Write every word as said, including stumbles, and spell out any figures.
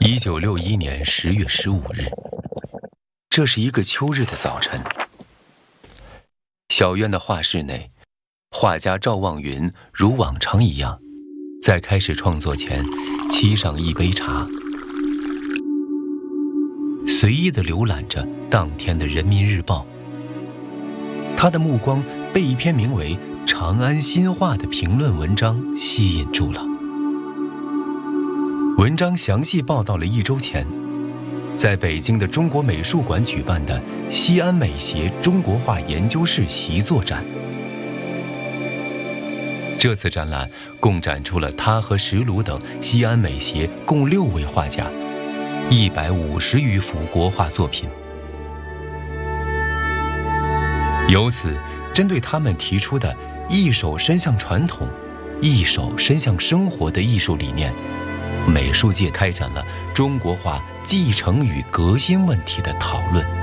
一九六一年十月十五日，这是一个秋日的早晨。小院的画室内，画家赵望云如往常一样，在开始创作前沏上一杯茶，随意地浏览着当天的《人民日报》。他的目光被一篇名为《长安新画》的评论文章吸引住了。文章详细报道了一周前在北京的中国美术馆举办的西安美协中国画研究室习作展。这次展览共展出了他和石鲁等西安美协共六位画家一百五十余幅国画作品。由此，针对他们提出的一手伸向传统，一手伸向生活的艺术理念，美术界开展了中国画继承与革新问题的讨论。